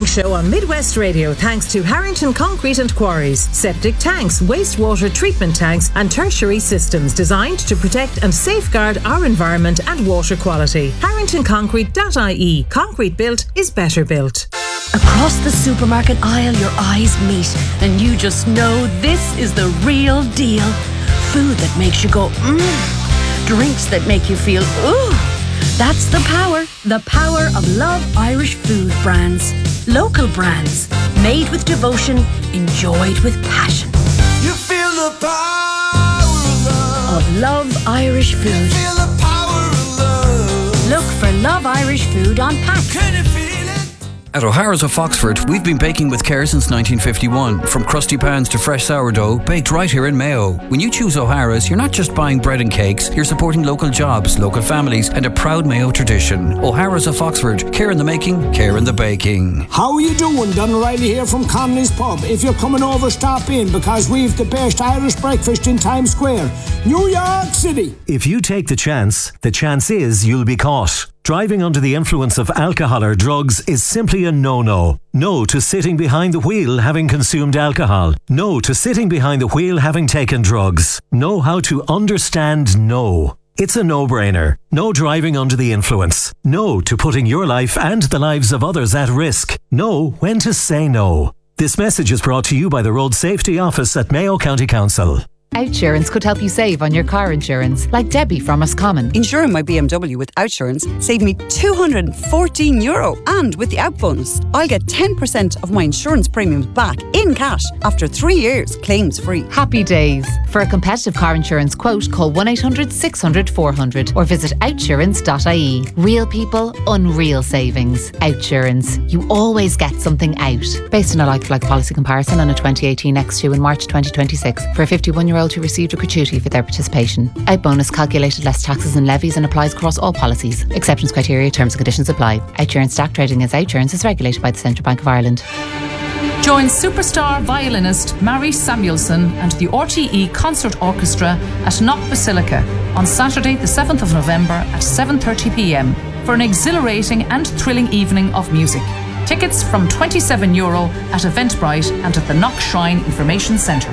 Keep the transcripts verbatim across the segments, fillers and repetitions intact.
Show on Midwest Radio thanks to Harrington Concrete and Quarries. Septic tanks, wastewater treatment tanks and tertiary systems designed to protect and safeguard our environment and water quality. harrington concrete dot I E. Concrete built is better built. Across the supermarket aisle your eyes meet and you just know this is the real deal. Food that makes you go mmm. Drinks that make you feel ooh. That's the power, the power of Love Irish food brands. Local brands, made with devotion, enjoyed with passion. You feel the power of love. Of Love Irish food. You feel the power of love. Look for Love Irish food on pack. Can you feel it? At O'Hara's of Foxford, we've been baking with care since nineteen fifty-one. From crusty pans to fresh sourdough, baked right here in Mayo. When you choose O'Hara's, you're not just buying bread and cakes, you're supporting local jobs, local families, and a proud Mayo tradition. O'Hara's of Foxford, care in the making, care in the baking. How are you doing? Don O'Reilly here from Connolly's Pub. If you're coming over, stop in, because we've the best Irish breakfast in Times Square, New York City. If you take the chance, the chance is you'll be caught. Driving under the influence of alcohol or drugs is simply a no-no. No to sitting behind the wheel having consumed alcohol. No to sitting behind the wheel having taken drugs. Know how to understand no. It's a no-brainer. No driving under the influence. No to putting your life and the lives of others at risk. Know when to say no. This message is brought to you by the Road Safety Office at Mayo County Council. Outsurance could help you save on your car insurance, like Debbie from Roscommon. Insuring my B M W with Outsurance saved me two hundred fourteen euro, and with the out bonus, I'll get ten percent of my insurance premiums back in cash after three years, claims free. Happy days. For a competitive car insurance quote, call one eight hundred six hundred four hundred or visit outsurance dot I E. Real people, unreal savings. Outsurance. You always get something out. Based on a like-for-like policy comparison on a twenty eighteen X two in March twenty twenty-six for a fifty-one-year-old who received a gratuity for their participation. Out bonus calculated less taxes and levies and applies across all policies. Exceptions, criteria, terms and conditions apply. Outsurance Stack Trading as Outsurance is regulated by the Central Bank of Ireland. Join superstar violinist Mary Samuelson and the R T E Concert Orchestra at Knock Basilica on Saturday the seventh of November at seven thirty p m for an exhilarating and thrilling evening of music. Tickets from twenty-seven euro at Eventbrite and at the Knock Shrine Information Centre.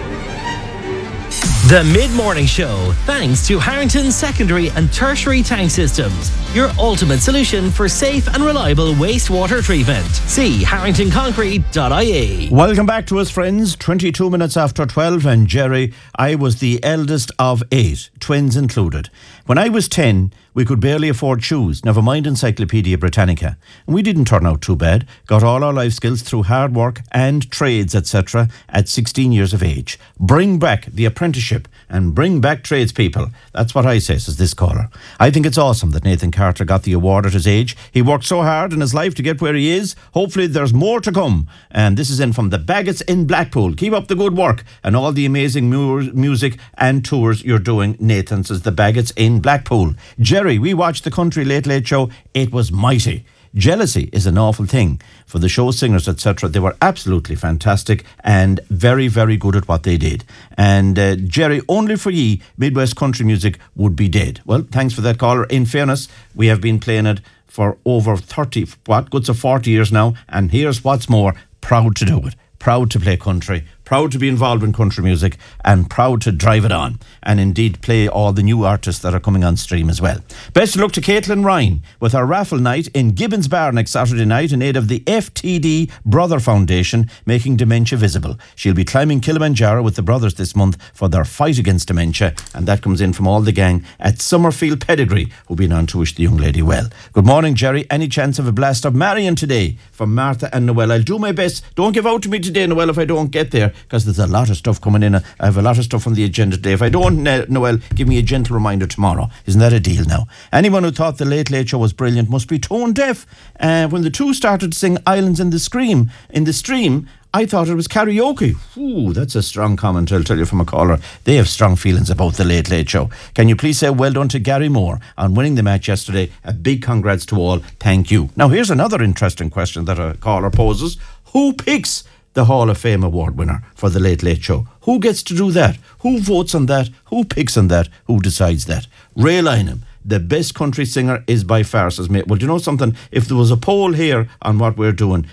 The Mid-Morning Show, thanks to Harrington Secondary and Tertiary Tank Systems, your ultimate solution for safe and reliable wastewater treatment. See harrington concrete dot I E. Welcome back to us, friends. twenty-two minutes after twelve, and Jerry, I was the eldest of eight, twins included. When I was ten, we could barely afford shoes, never mind Encyclopedia Britannica. And we didn't turn out too bad. Got all our life skills through hard work and trades, et cetera at sixteen years of age. Bring back the apprenticeship and bring back tradespeople. That's what I say, says this caller. I think it's awesome that Nathan Carter got the award at his age. He worked so hard in his life to get where he is. Hopefully there's more to come. And this is in from the Baggots in Blackpool. Keep up the good work and all the amazing mu- music and tours you're doing, Nathan, says the Baggots in Blackpool. Jerry, we watched the Country Late Late Show. It was mighty. Jealousy is an awful thing. For the show singers, et cetera, they were absolutely fantastic and very, very good at what they did. And uh, Jerry, only for ye, Midwest country music would be dead. Well, thanks for that caller. In fairness, we have been playing it for over thirty, what, good to forty years now. And here's what's more, proud to do it. Proud to play country, proud to be involved in country music, and proud to drive it on, and indeed play all the new artists that are coming on stream as well. Best of luck to Caitlin Ryan with our raffle night in Gibbons Bar next Saturday night in aid of the F T D Brother Foundation, making dementia visible. She'll be climbing Kilimanjaro with the brothers this month for their fight against dementia, and that comes in from all the gang at Summerfield Pedigree, who've been on to wish the young lady well. Good morning, Jerry. Any chance of a blast of Marion today? From Martha and Noel. I'll do my best. Don't give out to me today, Noel, if I don't get there, because there's a lot of stuff coming in. I have a lot of stuff on the agenda today. If I don't, uh, Noel, give me a gentle reminder tomorrow. Isn't that a deal now? Anyone who thought the Late Late Show was brilliant must be tone deaf. Uh, when the two started to sing Islands in the Stream, in the stream, I thought it was karaoke. Ooh, that's a strong comment, I'll tell you from a caller. They have strong feelings about the Late Late Show. Can you please say well done to Gary Moore on winning the match yesterday? A big congrats to all. Thank you. Now, here's another interesting question that a caller poses. Who picks the Hall of Fame award winner for the Late Late Show? Who gets to do that? Who votes on that? Who picks on that? Who decides that? Ray Lynham, the best country singer, is by far, says mate. Well, do you know something? If there was a poll here on what we're doing, next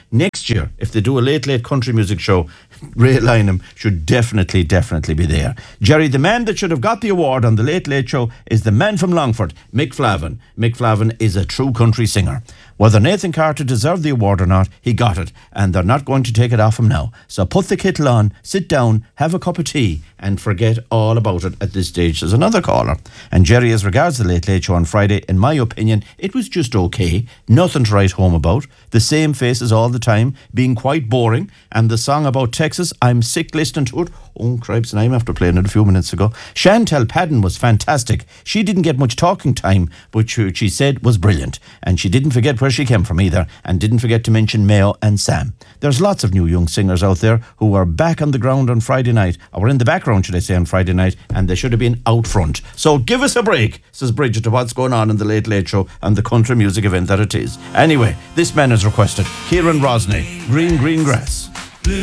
year, if they do a late, late country music show, Ray Lynham should definitely, definitely be there. Jerry, the man that should have got the award on the Late Late Show is the man from Longford, Mick Flavin. Mick Flavin is a true country singer. Whether Nathan Carter deserved the award or not, he got it, and they're not going to take it off him now. So put the kettle on, sit down, have a cup of tea, and forget all about it at this stage. There's another caller. And Jerry, as regards the Late Late Show on Friday, in my opinion, it was just okay. Nothing to write home about. The same faces all the time, being quite boring. And the song about Texas, I'm sick listening to it. Oh, cripes, and I'm after playing it a few minutes ago. Chantal Padden was fantastic. She didn't get much talking time, but she said was brilliant. And she didn't forget where she came from either, and didn't forget to mention Mayo and Sam. There's lots of new young singers out there who are back on the ground on Friday night, or in the background, should I say, on Friday night, and they should have been out front. So give us a break, says Bridget, to what's going on in the Late Late Show and the country music event that it is. Anyway, this man has requested Kieran Rosney, Green Green Grass.